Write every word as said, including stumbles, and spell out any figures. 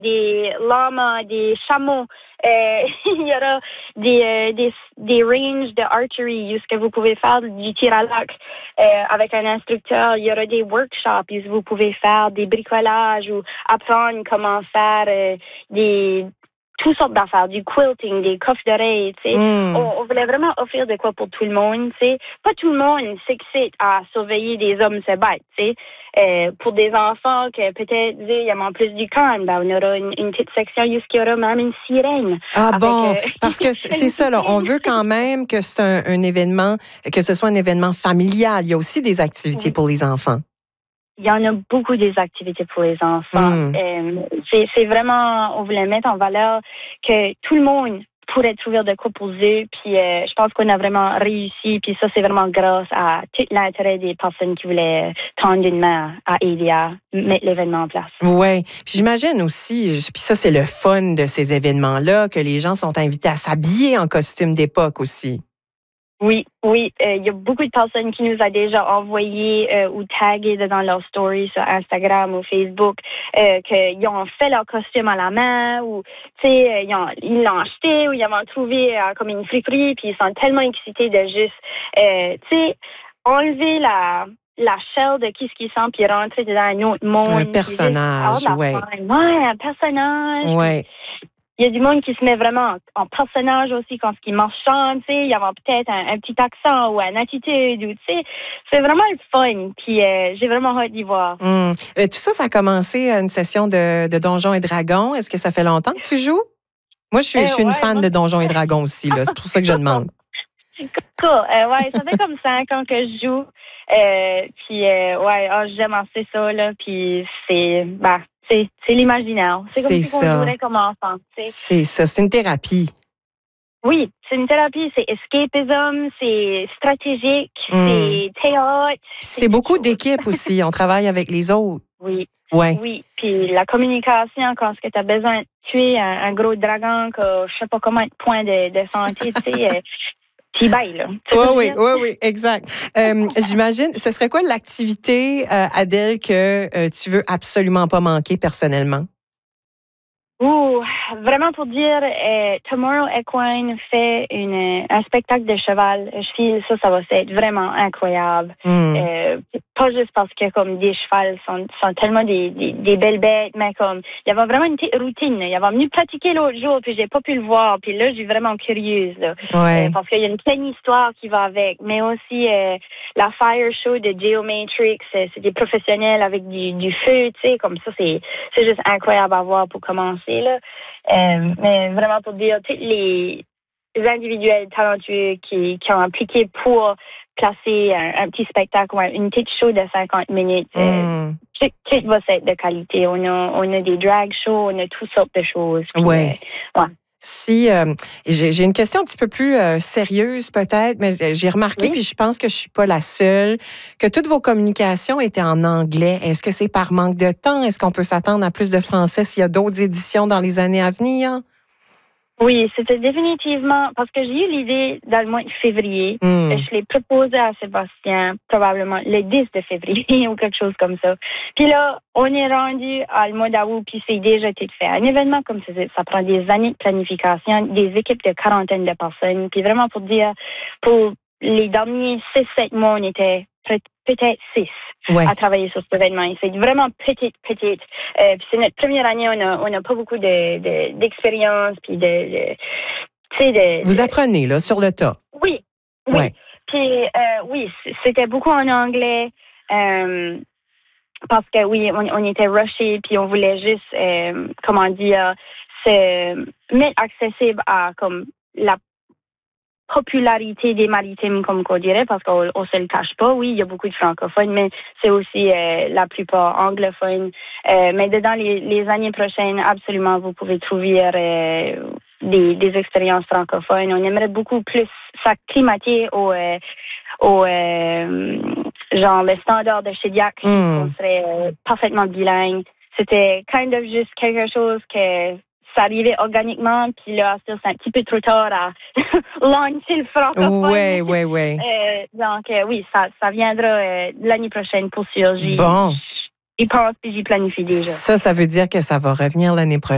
des lamas, des chameaux. Euh, il y aura des, euh, des, des ranges de archery où ce que vous pouvez faire du tir à l'arc euh, avec un instructeur. Il y aura des workshops où vous pouvez faire des bricolages ou apprendre comment faire euh, des toutes sortes d'affaires, du quilting, des coffres d'oreilles, tu sais. Mm. On, on voulait vraiment offrir de quoi pour tout le monde, tu sais. Pas tout le monde s'excite à surveiller des hommes se battre, tu sais. Euh, pour des enfants que peut-être, il y a plus du calme, ben, on aura une, une petite section où il y aura même une sirène. Ah avec, bon, euh, parce que c'est ça, là. On veut quand même que c'est un, un événement, que ce soit un événement familial. Il y a aussi des activités oui. pour les enfants. Il y en a beaucoup des activités pour les enfants. Mm. Euh, c'est, c'est vraiment, on voulait mettre en valeur que tout le monde pourrait trouver de quoi pour eux. Puis euh, je pense qu'on a vraiment réussi. Puis ça, c'est vraiment grâce à tout l'intérêt des personnes qui voulaient tendre une main à aider à mettre l'événement en place. Oui. J'imagine aussi, puis ça, c'est le fun de ces événements-là, que les gens sont invités à s'habiller en costume d'époque aussi. Oui, oui. Il euh, y a beaucoup de personnes qui nous ont déjà envoyé euh, ou tagué dans leurs stories sur Instagram ou Facebook euh, qu'ils ont fait leur costume à la main ou, tu sais, ils, ont, ils l'ont acheté ou ils l'ont trouvé euh, comme une friperie puis ils sont tellement excités de juste, euh, tu sais, enlever la... la shell de qui ce qu'ils sont puis rentrer dans un autre monde. Un personnage, oui. Ouais, un personnage. Oui. Il y a du monde qui se met vraiment en, en personnage aussi quand ils marchandent, tu sais, il y a peut-être un, un petit accent ou une attitude, ou tu sais, c'est vraiment le fun. Puis euh, j'ai vraiment hâte d'y voir. Mmh. Euh, tout ça, ça a commencé à une session de, de Donjons et Dragons. Est-ce que ça fait longtemps que tu joues? Moi, je suis, euh, je suis ouais, une fan moi... de Donjons et Dragons aussi, là. C'est pour ça que je demande. Cool. Euh, ouais, ça fait comme cinq ans que je joue. Euh, puis euh, ouais, oh, j'aime assez ça là. Puis c'est, bah. C'est, c'est l'imaginaire. C'est comme c'est si on jouerait comme enfant. T'sais. C'est ça, c'est une thérapie. Oui, c'est une thérapie. C'est escapism, c'est stratégique, mm. c'est théâtre. C'est, c'est beaucoup d'équipes aussi. On travaille avec les autres. Oui. Ouais. Oui. Puis la communication, quand tu as besoin de tuer un, un gros dragon, que je sais pas comment de points de, de santé, tu sais. euh, Qui baille, là. Oui, oui, oui, oui, exact. Euh, j'imagine, ce serait quoi l'activité, euh, Adèle, que euh, tu veux absolument pas manquer personnellement? Ouh, vraiment pour dire, euh, Tomorrow Equine fait une, un spectacle de cheval. Je file ça, ça va être vraiment incroyable. Mm. Euh, pas juste parce que comme des chevals sont, sont tellement des, des, des belles bêtes, mais comme il y avait vraiment une petite routine. Il y avait venu pratiquer l'autre jour, puis j'ai pas pu le voir. Puis là, je suis vraiment curieuse, là. Ouais. Euh, parce qu'il y a une pleine histoire qui va avec. Mais aussi euh, la Fire Show de Geomatrix, c'est, c'est des professionnels avec du, du feu, tu sais, comme ça, c'est, c'est juste incroyable à voir pour commencer. Là. Euh, mais vraiment pour dire, tous les individuels talentueux qui, qui ont appliqué pour placer un, un petit spectacle ou une petite show de cinquante minutes, mm. euh, tout, tout va être de qualité. On a, on a des drag shows, on a toutes sortes de choses. Puis, ouais. Euh, ouais. Si euh, j'ai, j'ai une question un petit peu plus euh, sérieuse peut-être, mais j'ai remarqué, oui. puis je pense que je suis pas la seule, que toutes vos communications étaient en anglais. Est-ce que c'est par manque de temps? Est-ce qu'on peut s'attendre à plus de français s'il y a d'autres éditions dans les années à venir? Oui, c'était définitivement parce que j'ai eu l'idée dans le mois de février. Mm. Je l'ai proposé à Sébastien probablement le dix de février ou quelque chose comme ça. Puis là, on est rendu à le mois d'août puis c'est déjà tout fait. Un événement comme ça, ça prend des années de planification, des équipes de quarantaine de personnes. Puis vraiment pour dire, pour les derniers six, sept mois, on était peut-être six ouais. à travailler sur cet événement. C'est vraiment petite, petite. Euh, puis c'est notre première année, on a, on a pas beaucoup de, de, d'expérience, puis de, de tu sais, de... Vous apprenez, là, sur le tas. Oui, oui. Ouais. Puis, euh, oui, c'était beaucoup en anglais, euh, parce que, oui, on, on était rushés, puis on voulait juste, euh, comment dire, se mettre accessible à, comme, la popularité des maritimes, comme qu'on dirait, parce qu'on ne se le cache pas. Oui, il y a beaucoup de francophones, mais c'est aussi euh, la plupart anglophones. Euh, mais dans les, les années prochaines, absolument, vous pouvez trouver euh, des, des expériences francophones. On aimerait beaucoup plus s'acclimater au, euh, au euh, genre le standard de Shediac, mm. on serait euh, parfaitement bilingue. C'était kind of juste quelque chose que ça arrivait organiquement, puis là, c'est un petit peu trop tard à lancer le francophone. Oui, oui, oui. Euh, donc, euh, oui, ça, ça viendra euh, l'année prochaine pour sûr. J'y, bon. J'y pense et j'y planifie déjà. Ça, ça veut dire que ça va revenir l'année prochaine.